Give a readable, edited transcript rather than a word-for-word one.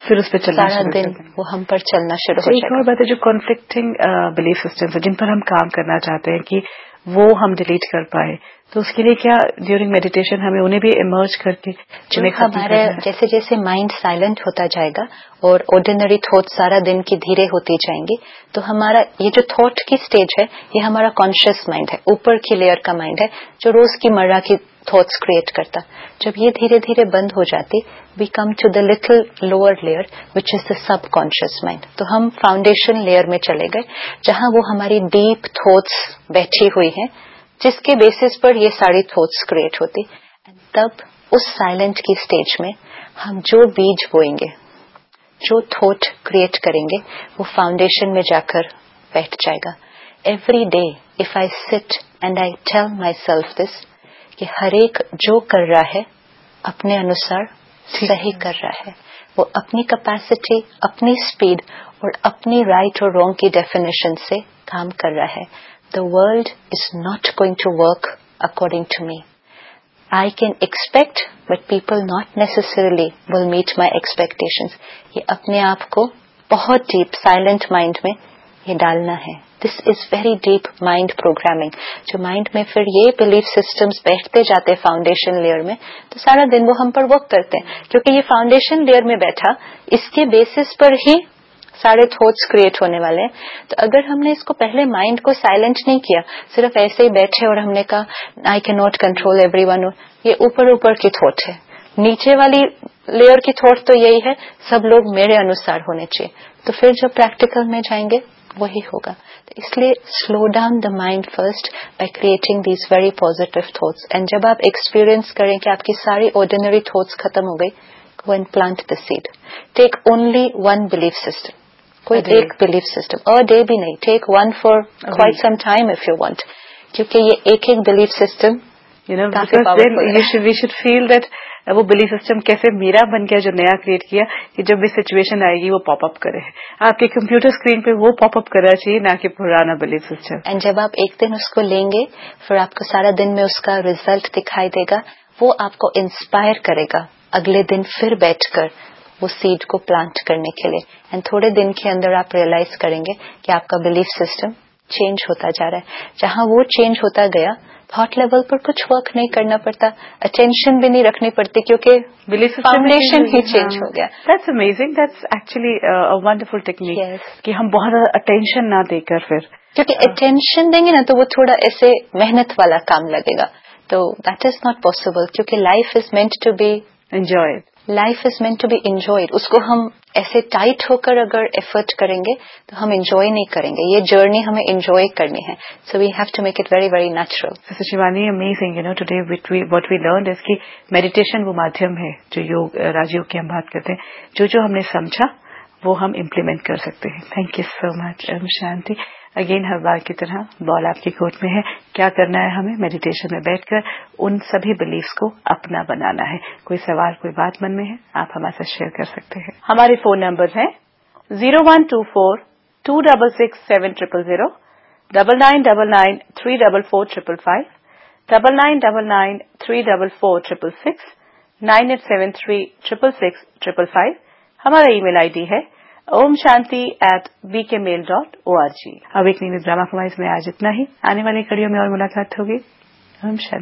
फिर उस पर चलना सारा दिन वो हम पर चलना शुरू हो जाएगा। एक और बात है, जो कॉन्फ्लिक्टिंग बिलीफ सिस्टम्स है जिन पर हम काम करना चाहते हैं कि वो हम डिलीट कर पाए, तो उसके लिए क्या ड्यूरिंग मेडिटेशन हमें उन्हें भी इमर्ज करके जो हमारे जैसे जैसे माइंड साइलेंट होता जाएगा और ऑर्डिनरी थॉट सारा दिन की धीरे होती जाएंगी, तो हमारा ये जो थॉट की स्टेज है ये हमारा कॉन्शियस माइंड है, ऊपर की लेयर का माइंड है जो रोज की मर्रा की थॉट्स क्रिएट करता। जब ये धीरे धीरे बंद हो जाती, we come to the little lower layer which is the sub conscious mind. तो हम फाउंडेशन लेयर में चले गए जहां वो हमारी डीप थॉट्स बैठी हुई हैं, जिसके बेसिस पर ये सारी थॉट्स क्रिएट होती। तब उस साइलेंट की स्टेज में हम जो बीज बोएंगे, जो थॉट क्रिएट करेंगे, वो फाउंडेशन में जाकर बैठ जाएगा। Every day if I sit and I tell my self this कि हर एक जो कर रहा है अपने अनुसार सही कर रहा है, वो अपनी कैपेसिटी, अपनी स्पीड और अपनी राइट और रॉन्ग की डेफिनेशन से काम कर रहा है। The world is not going to work according to me. I can expect, but people not necessarily will meet my expectations. ये अपने आप को बहुत डीप साइलेंट माइंड में ये डालना है। This is very deep mind programming, जो माइंड में फिर ये बिलीफ सिस्टम्स बैठते जाते हैं फाउंडेशन लेयर में, तो सारा दिन वो हम पर वर्क करते हैं। क्योंकि ये फाउंडेशन लेयर में बैठा, इसके बेसिस पर ही सारे थॉट्स क्रिएट होने वाले हैं। तो अगर हमने इसको पहले माइंड को साइलेंट नहीं किया, सिर्फ ऐसे ही बैठे और हमने कहा I can not control everyone, ये ऊपर ऊपर की थॉट है। नीचे वाली लेयर की थॉट तो यही है, सब लोग मेरे अनुसार होने चाहिए। तो फिर जब प्रैक्टिकल में जाएंगे वही होगा। तो इसलिए slow down the mind first by creating these very positive thoughts. And जब आप एक्सपीरियंस करें कि आपकी सारी ऑर्डिनरी थॉट्स खत्म हो गई, go and plant the seed. Take only one belief system, कोई एक बिलीफ सिस्टम, और डे भी नहीं, take one for quite some time if you want, क्योंकि ये एक एक बिलीफ सिस्टम काफी पावरफुल है। वी शुड फील दैट वो बिलीफ सिस्टम कैसे मेरा बन गया, जो नया क्रिएट किया, कि जब भी सिचुएशन आएगी वो पॉपअप करे। आपके कंप्यूटर स्क्रीन पे वो पॉपअप करना चाहिए, ना कि पुराना बिलीफ सिस्टम। एंड जब आप एक दिन उसको लेंगे, फिर आपको सारा दिन में उसका रिजल्ट दिखाई देगा, वो आपको इंस्पायर करेगा अगले दिन फिर बैठकर वो सीड को प्लांट करने के लिए। एंड थोड़े दिन के अंदर आप रियलाइज करेंगे कि आपका बिलीफ सिस्टम चेंज होता जा रहा है। जहां वो चेंज होता गया, थॉट लेवल पर कुछ वर्क नहीं करना पड़ता, अटेंशन भी नहीं रखनी पड़ती, क्योंकि बिलीफ फाउंडेशन ही चेंज हो गया। That's amazing, that's actually a wonderful technique, कि हम बहुत अटेंशन ना देकर, फिर क्योंकि अटेंशन देंगे ना तो वो थोड़ा ऐसे मेहनत वाला काम लगेगा, तो दैट इज नॉट पॉसिबल। क्योंकि life is meant to be enjoyed, life is meant to be enjoyed. उसको हम ऐसे टाइट होकर अगर एफर्ट करेंगे तो हम एंजॉय नहीं करेंगे। ये जर्नी हमें एंजॉय करनी है, so we have to make it very very natural. Sister Shivani, amazing, you know, today what we learned is कि मेडिटेशन वो माध्यम है, जो योग, राजयोग की हम बात करते हैं, जो हमने समझा वो हम इम्प्लीमेंट कर सकते हैं। Thank you so much. Shanti. Again हर बार की तरह बॉल आपकी कोर्ट में है। क्या करना है हमें? मेडिटेशन में बैठकर उन सभी बिलीफ्स को अपना बनाना है। कोई सवाल, कोई बात मन में है, आप हमारे साथ शेयर कर सकते हैं। हमारे फोन नंबर हैं 0124-266-7000, 9999-344-555, 9999-344-666, 9873-666-555। हमारा ईमेल आईडी है omshanti@bkmail.org। अब एक न्यूज ड्रामा कमाइज में आज इतना ही। आने वाली कड़ियों में और मुलाकात होगी। ओम शांति।